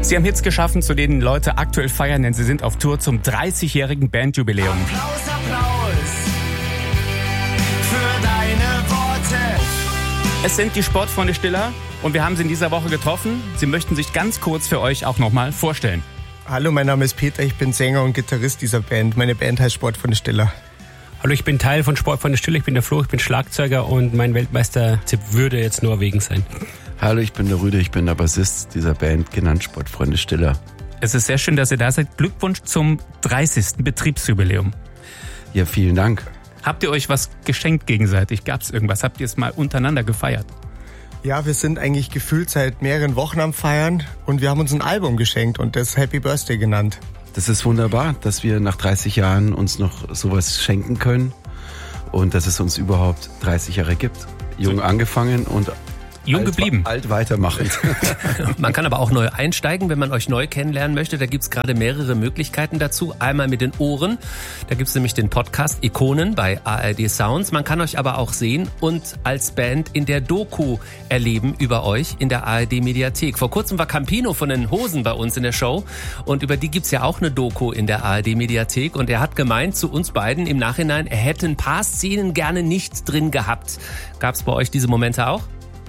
Sie haben Hits geschaffen, zu denen Leute aktuell feiern, denn sie sind auf Tour zum 30-jährigen Bandjubiläum. Applaus, Applaus für deine Worte. Es sind die Sportfreunde Stiller und wir haben sie in dieser Woche getroffen. Sie möchten sich ganz kurz für euch auch nochmal vorstellen. Hallo, mein Name ist Peter, ich bin Sänger und Gitarrist dieser Band. Meine Band heißt Sportfreunde Stiller. Hallo, ich bin Teil von Sportfreunde Stiller, ich bin der Flo, ich bin Schlagzeuger und mein Weltmeister-Tipp würde jetzt Norwegen sein. Hallo, ich bin der Rüde, ich bin der Bassist dieser Band, genannt Sportfreunde Stiller. Es ist sehr schön, dass ihr da seid. Glückwunsch zum 30. Betriebsjubiläum. Ja, vielen Dank. Habt ihr euch was geschenkt gegenseitig? Gab es irgendwas? Habt ihr es mal untereinander gefeiert? Ja, wir sind eigentlich gefühlt seit mehreren Wochen am Feiern und wir haben uns ein Album geschenkt und das Happy Birthday genannt. Das ist wunderbar, dass wir nach 30 Jahren uns noch sowas schenken können und dass es uns überhaupt 30 Jahre gibt. Jung angefangen und jung geblieben. Alt weitermachend. Man kann aber auch neu einsteigen, wenn man euch neu kennenlernen möchte. Da gibt's gerade mehrere Möglichkeiten dazu. Einmal mit den Ohren. Da gibt's nämlich den Podcast Ikonen bei ARD Sounds. Man kann euch aber auch sehen und als Band in der Doku erleben über euch in der ARD Mediathek. Vor kurzem war Campino von den Hosen bei uns in der Show und über die gibt's ja auch eine Doku in der ARD Mediathek und er hat gemeint zu uns beiden im Nachhinein, er hätte ein paar Szenen gerne nicht drin gehabt. Gab's bei euch diese Momente auch?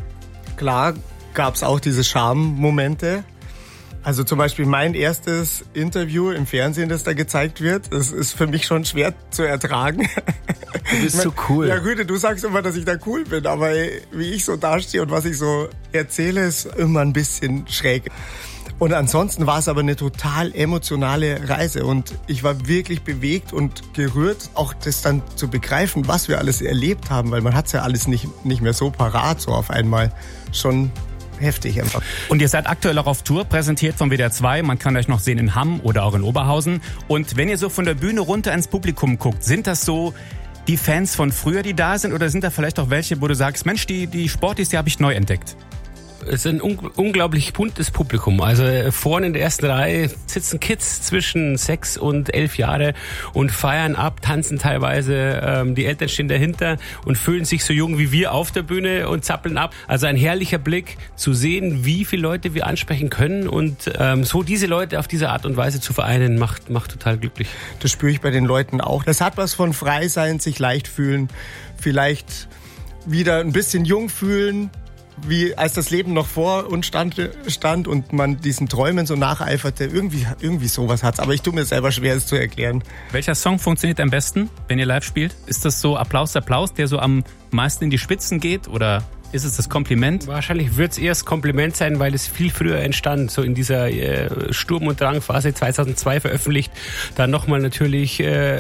Klar gab es auch diese Charme-Momente. Also zum Beispiel mein erstes Interview im Fernsehen, das da gezeigt wird, das ist für mich schon schwer zu ertragen. Du bist so cool. Ja, Rüde, du sagst immer, dass ich da cool bin, aber wie ich so dastehe und was ich so erzähle, ist immer ein bisschen schräg. Und ansonsten war es aber eine total emotionale Reise und ich war wirklich bewegt und gerührt, auch das dann zu begreifen, was wir alles erlebt haben, weil man hat es ja alles nicht mehr so parat, so auf einmal. Schon heftig einfach. Und ihr seid aktuell auch auf Tour, präsentiert vom WDR 2. Man kann euch noch sehen in Hamm oder auch in Oberhausen. Und wenn ihr so von der Bühne runter ins Publikum guckt, sind das so die Fans von früher, die da sind? Oder sind da vielleicht auch welche, wo du sagst, Mensch, die Sportis, die habe ich neu entdeckt? Es ist ein unglaublich buntes Publikum. Also vorne in der ersten Reihe sitzen Kids zwischen 6 und 11 Jahre und feiern ab, tanzen teilweise. Die Eltern stehen dahinter und fühlen sich so jung wie wir auf der Bühne und zappeln ab. Also ein herrlicher Blick zu sehen, wie viele Leute wir ansprechen können und so diese Leute auf diese Art und Weise zu vereinen, macht total glücklich. Das spüre ich bei den Leuten auch. Das hat was von frei sein, sich leicht fühlen, vielleicht wieder ein bisschen jung fühlen, wie als das Leben noch vor uns stand und man diesen Träumen so nacheiferte. Irgendwie sowas hat's. Aber ich tue mir selber schwer, es zu erklären. Welcher Song funktioniert am besten, wenn ihr live spielt? Ist das so Applaus, Applaus, der so am meisten in die Spitzen geht? Oder ist es das Kompliment? Wahrscheinlich wird es eher das Kompliment sein, weil es viel früher entstand, so in dieser Sturm- und Drang-Phase 2002 veröffentlicht. Dann nochmal natürlich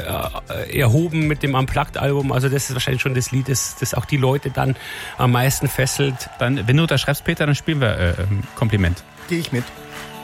erhoben mit dem Unplugged-Album. Also das ist wahrscheinlich schon das Lied, das auch die Leute dann am meisten fesselt. Dann, wenn du unterschreibst, Peter, dann spielen wir Kompliment. Gehe ich mit.